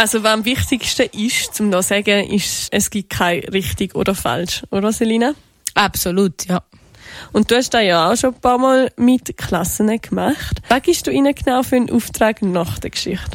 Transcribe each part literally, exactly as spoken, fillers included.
Also was am wichtigsten ist, zum noch sagen, ist, es gibt kein richtig oder falsch, oder Selina? Absolut, ja. Und du hast das ja auch schon ein paar Mal mit Klassen gemacht. Was gibst du ihnen genau für einen Auftrag nach der Geschichte?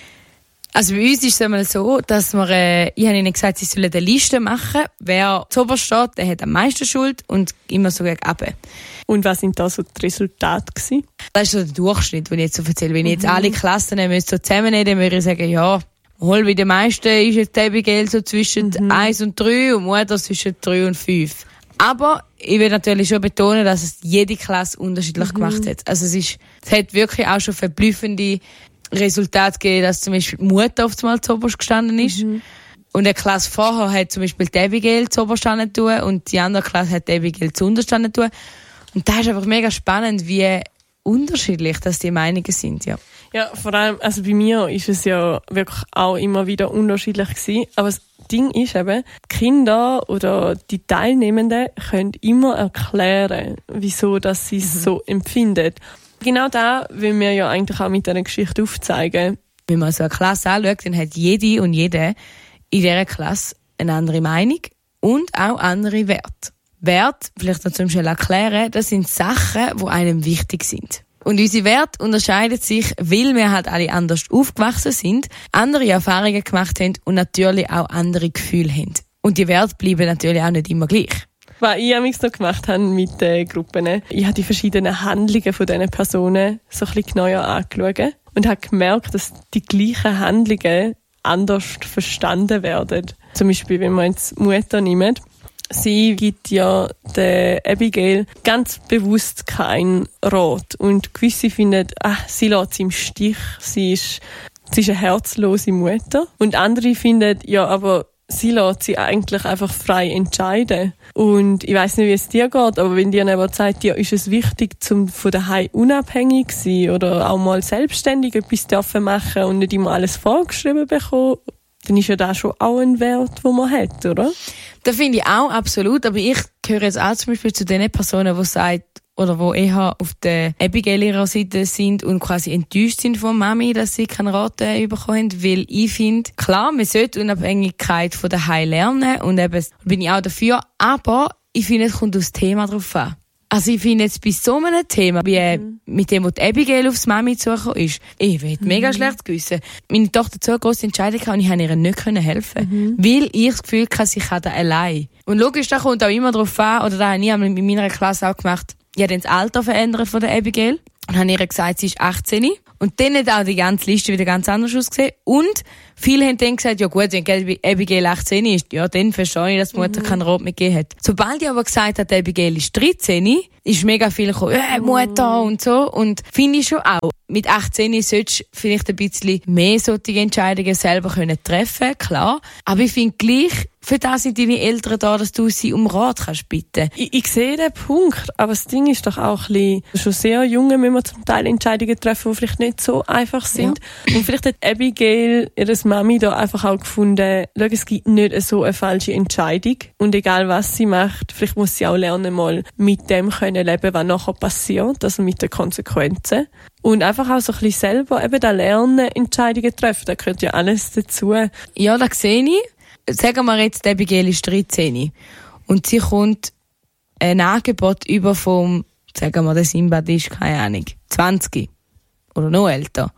Also bei uns ist es einmal so, dass wir, äh, ich habe ihnen gesagt, sie sollen eine Liste machen. Wer zuoberst steht, der hat am meisten Schuld und immer so gegen runter. Und was sind da so die Resultate gewesen? Das ist so der Durchschnitt, den ich jetzt so erzähle. Wenn ich jetzt mhm. alle Klassen so zusammennehmen, dann würde ich sagen, ja, hol wie die meisten ist jetzt Abigail so zwischen mhm. eins und drei und Mutter zwischen drei und fünf. Aber ich will natürlich schon betonen, dass es jede Klasse unterschiedlich mhm. gemacht hat. Also es ist, es hat wirklich auch schon verblüffende Resultate gegeben, dass zum Beispiel die Mutter auf einmal zuoberst gestanden ist. Mhm. Und eine Klasse vorher hat zum Beispiel die Abigail zuoberst gestanden tun und die andere Klasse hat die Abigail zuunterst gestanden tun. Und da ist einfach mega spannend, wie unterschiedlich dass die Meinungen sind, ja. Ja, vor allem, also bei mir ist es ja wirklich auch immer wieder unterschiedlich gewesen. Aber das Ding ist eben, die Kinder oder die Teilnehmenden können immer erklären, wieso dass sie es mhm. so empfinden. Genau da will wir ja eigentlich auch mit dieser Geschichte aufzeigen. Wenn man so eine Klasse anschaut, dann hat jede und jede in dieser Klasse eine andere Meinung und auch andere Werte. Werte, vielleicht noch zum Beispiel erklären, das sind Sachen, die einem wichtig sind. Und unsere Werte unterscheiden sich, weil wir halt alle anders aufgewachsen sind, andere Erfahrungen gemacht haben und natürlich auch andere Gefühle haben. Und die Werte bleiben natürlich auch nicht immer gleich. Was ich amigs noch gemacht habe mit den Gruppen, ich habe die verschiedenen Handlungen von diesen Personen so ein bisschen genauer angeschaut und habe gemerkt, dass die gleichen Handlungen anders verstanden werden. Zum Beispiel, wenn man jetzt Mutter nimmt, sie gibt ja der Abigail ganz bewusst keinen Rat. Und gewisse finden, ach, sie lässt sie im Stich, sie ist, sie ist eine herzlose Mutter. Und andere finden, ja, aber sie lässt sie eigentlich einfach frei entscheiden. Und ich weiss nicht, wie es dir geht, aber wenn dir aber sagt, ja, ist es wichtig, zum von daheim unabhängig zu sein oder auch mal selbstständig etwas dürfen machen und nicht immer alles vorgeschrieben bekommen, dann ist ja das schon auch ein Wert, den man hat, oder? Das finde ich auch, absolut. Aber ich gehöre jetzt auch zum Beispiel zu den Personen, die sagen, oder wo eher auf der Abigail ihrer Seite sind und quasi enttäuscht sind von Mami, dass sie keinen Rat äh, bekommen haben, weil ich finde, klar, man sollte Unabhängigkeit von daheim lernen und eben bin ich auch dafür, aber ich finde, es kommt aufs Thema drauf an. Also ich finde jetzt bei so einem Thema, wie mhm. mit dem, wo die Abigail aufs Mami zugekommen ist, ich will mhm. mega schlecht gewissen. Meine Tochter so eine grosse Entscheidung hatte und ich konnte ihr nicht helfen. Mhm. Weil ich das Gefühl hatte, sie kann das allein. Und logisch, da kommt auch immer drauf an, oder da habe ich in meiner Klasse auch gemacht, ich habe dann das Alter verändert von der Abigail und habe ihr gesagt, sie ist achtzehn. Und dann hat auch die ganze Liste wieder ganz anders ausgesehen. Und viele haben dann gesagt, ja gut, wenn Abigail achtzehn ist, ja, dann verstehe ich, dass die Mutter mhm. keinen Rat mehr gegeben hat. Sobald ich aber gesagt habe, Abigail ist dreizehn, ist mega viel gekommen, äh, Mutter und so. Und finde ich schon auch, mit achtzehn solltest du vielleicht ein bisschen mehr solche Entscheidungen selber können treffen, klar. Aber ich finde gleich, für das sind deine Eltern da, dass du sie um Rat kannst bitten. Ich, ich sehe den Punkt, aber das Ding ist doch auch ein bisschen, schon sehr junge müssen wir zum Teil Entscheidungen treffen, die vielleicht nicht so einfach sind. Ja. Und vielleicht hat Abigail, ihre Mami, da einfach auch gefunden, schau, es gibt nicht so eine falsche Entscheidung. Und egal was sie macht, vielleicht muss sie auch lernen, mal mit dem können leben, was nachher passiert, also mit den Konsequenzen. Und einfach auch so ein bisschen selber eben da lernen, Entscheidungen treffen, da gehört ja alles dazu. Ja, das sehe ich. Sagen wir jetzt, Abigail ist dreizehn und sie kommt ein Angebot über vom, sagen wir, der Simbad ist, keine Ahnung, zwanzig oder noch älter.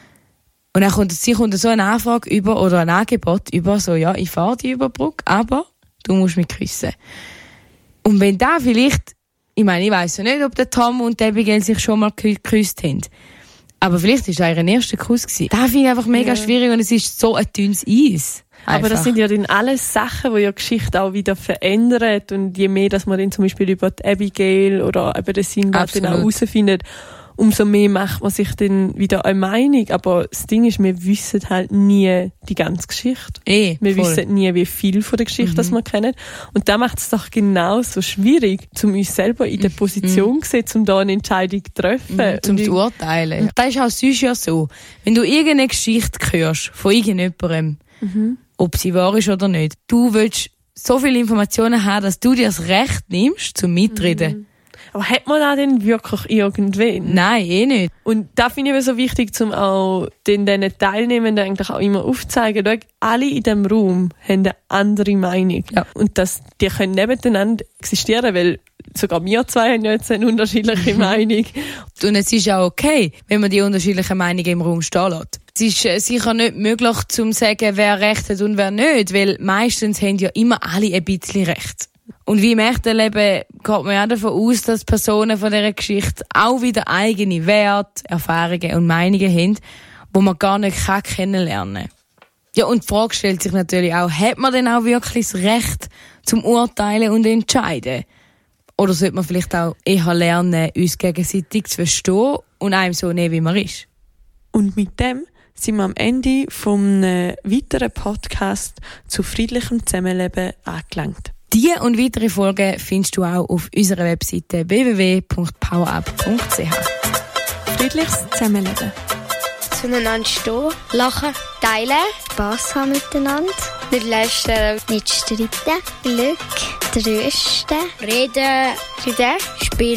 Und dann kommt, sie kommt so eine Anfrage über, oder ein Angebot über, so, ja, ich fahre die über die Brücke, aber du musst mich küssen. Und wenn da vielleicht, ich meine, ich weiss ja nicht, ob der Tom und die Abigail sich schon mal geküsst haben. Aber vielleicht war das ihr erster Kuss gewesen. Das finde ich einfach mega ja. schwierig und es ist so ein dünnes Eis. Einfach. Aber das sind ja dann alles Sachen, die ja die Geschichte auch wieder verändern. Und je mehr, dass man dann zum Beispiel über die Abigail oder über den Sinbad dann auch herausfindet, umso mehr macht man sich dann wieder eine Meinung. Aber das Ding ist, wir wissen halt nie die ganze Geschichte. Eh, wir voll. wissen nie, wie viel von der Geschichte mhm. das wir kennen. Und da macht es doch genauso schwierig, um uns selber in der Position zu sehen, um da eine Entscheidung zu treffen. Mhm, zum zu urteilen. Das ist auch sonst ja so. Wenn du irgendeine Geschichte hörst von irgendjemandem, mhm. ob sie wahr ist oder nicht, du willst so viele Informationen haben, dass du dir das Recht nimmst, zum Mitreden. Mhm. Aber hat man das denn wirklich irgendwen? Nein, eh nicht. Und da finde ich eben so wichtig, um auch den, den Teilnehmenden eigentlich auch immer aufzuzeigen, schau, alle in diesem Raum haben eine andere Meinung. Ja. Und dass die können nebeneinander existieren, weil sogar wir zwei haben jetzt eine unterschiedliche Meinung. Und es ist auch okay, wenn man die unterschiedlichen Meinungen im Raum stehen lässt. Es ist äh, sicher nicht möglich, zu sagen, wer recht hat und wer nicht, weil meistens haben ja immer alle ein bisschen recht. Und wie im echten Leben geht man ja davon aus, dass Personen von dieser Geschichte auch wieder eigene Werte, Erfahrungen und Meinungen haben, die man gar nicht kann kennenlernen kann. Ja, und die Frage stellt sich natürlich auch, hat man denn auch wirklich das Recht zum Urteilen und Entscheiden? Oder sollte man vielleicht auch eher lernen, uns gegenseitig zu verstehen und einem so nehmen, wie man ist? Und mit dem sind wir am Ende vom weiteren Podcast zu friedlichem Zusammenleben angelangt. Diese und weitere Folgen findest du auch auf unserer Webseite w w w punkt powerup punkt c h. Friedliches Zusammenleben. Zueinander stehen, lachen, teilen, Spass haben miteinander, nicht lästern, nicht streiten, Glück, trösten, reden, reden, spielen.